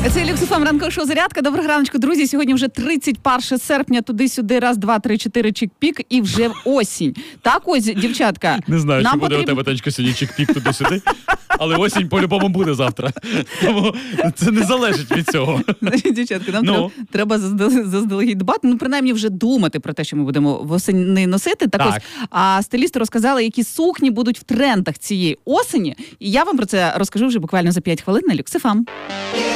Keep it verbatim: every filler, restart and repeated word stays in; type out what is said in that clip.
Це Люкс еф ем, ранкова шоу «Зарядка». Доброго раночку, друзі. Сьогодні вже тридцять перше серпня, туди-сюди, раз, два, три, чотири, чик-пік, і вже осінь. Так ось, дівчатка. Не знаю, нам чи буде потрібно... у тебе, Танечка, сьогодні чик-пік туди-сюди, але осінь по-любому буде завтра. Тому це не залежить від цього. Дівчатка, нам ну. треба заздалегідь дбати, ну, принаймні вже думати про те, що ми будемо восени носити. Так, так. Ось, а стилісти розказали, які сукні будуть в трендах цієї осені. І я вам про це розкажу вже буквально за п'ять хвилин на Люкс еф ем.